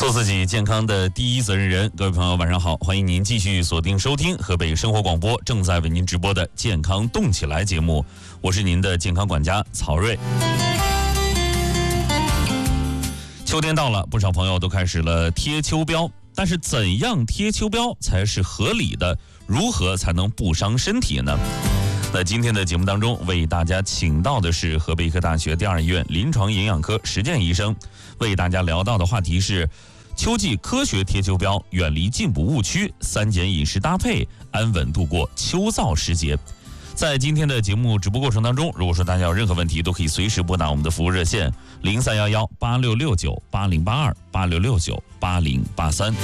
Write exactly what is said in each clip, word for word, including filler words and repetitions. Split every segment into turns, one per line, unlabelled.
做自己健康的第一责任人。各位朋友晚上好，欢迎您继续锁定收听河北生活广播正在为您直播的健康动起来节目，我是您的健康管家曹瑞。秋天到了，不少朋友都开始了贴秋膘，但是怎样贴秋膘才是合理的？如何才能不伤身体呢？那今天的节目当中，为大家请到的是河北医科大学第二医院临床营养科实践医生，为大家聊到的话题是秋季科学贴秋膘，远离进补误区，三减饮食搭配，安稳度过秋燥时节。在今天的节目直播过程当中，如果说大家有任何问题，都可以随时拨打我们的服务热线零三幺幺八六六九八零八二八六六九八零八三。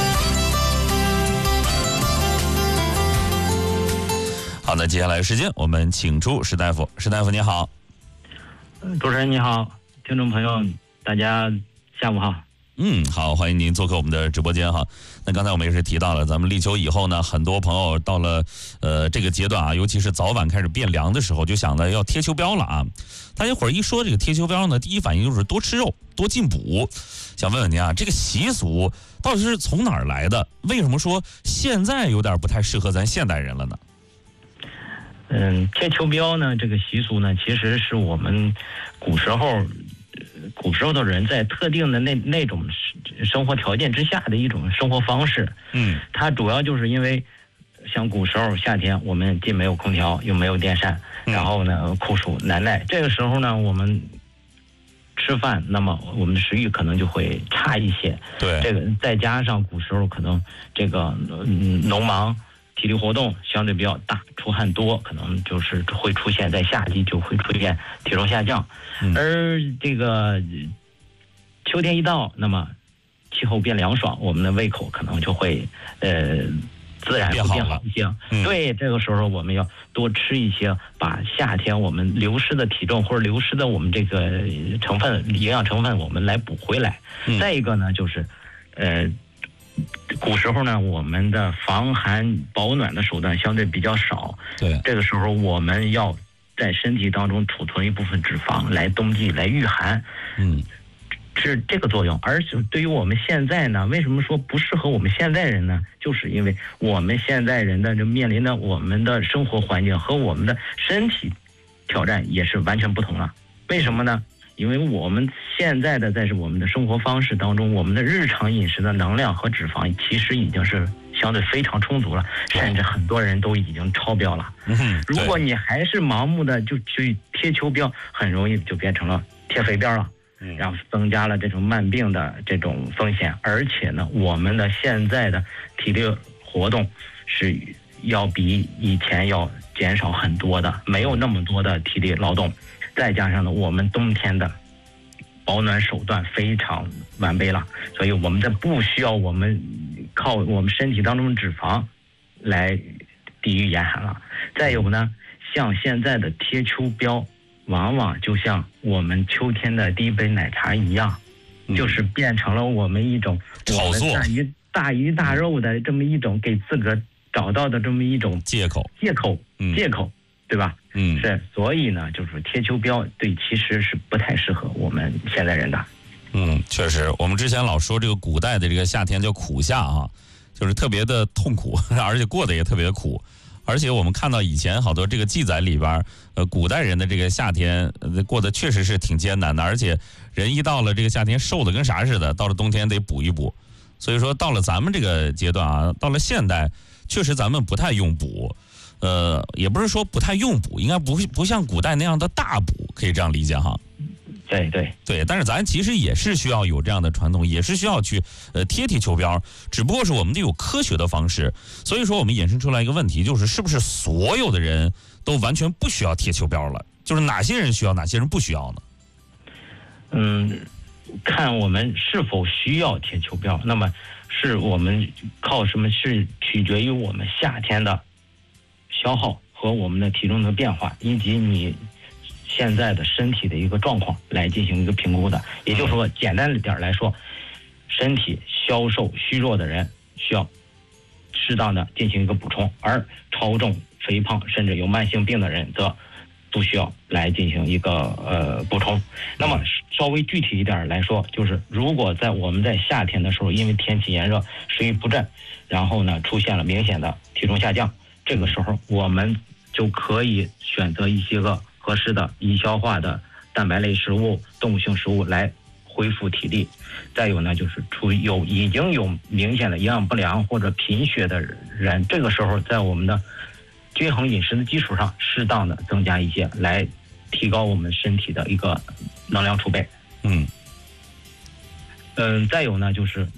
好的，接下来时间我们请出石大夫。石大夫你好。
主持人你好，听众朋友大家下午好。
嗯，好，欢迎您做客我们的直播间哈。那刚才我们也是提到了，咱们立秋以后呢，很多朋友到了呃这个阶段啊，尤其是早晚开始变凉的时候，就想着要贴秋膘了啊。大家伙儿一说这个贴秋膘呢，第一反应就是多吃肉，多进补。想问问您啊，这个习俗到底是从哪儿来的？为什么说现在有点不太适合咱现代人了呢？
嗯，贴秋膘呢，这个习俗呢，其实是我们古时候。古时候的人在特定的那那种生活条件之下的一种生活方式，
嗯，
它主要就是因为像古时候夏天我们既没有空调又没有电扇，然后呢酷暑难耐，这个时候呢我们吃饭，那么我们的食欲可能就会差一些。
对，
这个再加上古时候可能这个嗯农忙。体力活动相对比较大，出汗多，可能就是会出现在夏季就会出现体重下降。嗯、而这个秋天一到，那么气候变凉爽，我们的胃口可能就会呃自然会变好一些。嗯、对，这个时候我们要多吃一些，把夏天我们流失的体重或者流失的我们这个成分营养成分我们来补回来。嗯、再一个呢，就是呃。古时候呢，我们的防寒保暖的手段相对比较少。
对，
这个时候我们要在身体当中储存一部分脂肪来冬季来御寒。嗯，是这个作用。而且对于我们现在呢，为什么说不适合我们现代人呢？就是因为我们现代人的这面临的我们的生活环境和我们的身体挑战也是完全不同了。为什么呢？因为我们现在的在我们的生活方式当中，我们的日常饮食的能量和脂肪其实已经是相对非常充足了，甚至很多人都已经超标了。嗯，如果你还是盲目的就去贴秋膘，很容易就变成了贴肥膘了，然后增加了这种慢病的这种风险。而且呢，我们的现在的体力活动是要比以前要减少很多的，没有那么多的体力劳动。再加上呢，我们冬天的保暖手段非常完备了，所以我们这不需要我们靠我们身体当中的脂肪来抵御严寒了。再有呢，像现在的贴秋膘，往往就像我们秋天的第一杯奶茶一样，嗯、就是变成了我们一种
炒作
大鱼大鱼大肉的这么一种给自个儿找到的这么一种
借口
借口借口，对吧？
嗯，
是，所以呢，就是贴秋膘，对，其实是不太适合我们现代人的。
嗯，确实，我们之前老说这个古代的这个夏天叫苦夏啊，就是特别的痛苦，而且过得也特别苦。而且我们看到以前好多这个记载里边，呃，古代人的这个夏天、呃、过得确实是挺艰难的，而且人一到了这个夏天瘦的跟啥似的，到了冬天得补一补。所以说，到了咱们这个阶段啊，到了现代，确实咱们不太用补。呃，也不是说不太用补，应该不不像古代那样的大补，可以这样理解哈。
对对
对，但是咱其实也是需要有这样的传统，也是需要去呃贴贴秋膘，只不过是我们得有科学的方式。所以说，我们衍生出来一个问题，就是是不是所有的人都完全不需要贴秋膘了？就是哪些人需要，哪些人不需要呢？
嗯，看我们是否需要贴秋膘，那么是我们靠什么？是取决于我们夏天的消耗和我们的体重的变化，以及你现在的身体的一个状况来进行一个评估的。也就是说，简单的点来说，身体消瘦虚弱的人需要适当的进行一个补充，而超重肥胖甚至有慢性病的人则都需要来进行一个呃补充。那么稍微具体一点来说，就是如果在我们在夏天的时候，因为天气炎热，食欲不振，然后呢出现了明显的体重下降，这个时候我们就可以选择一些个合适的易消化的蛋白类食物、动物性食物来恢复体力。再有呢，就是处于有已经有明显的营养不良或者贫血的人，这个时候在我们的均衡饮食的基础上，适当的增加一些，来提高我们身体的一个能量储备。
嗯，
嗯，再有呢，就是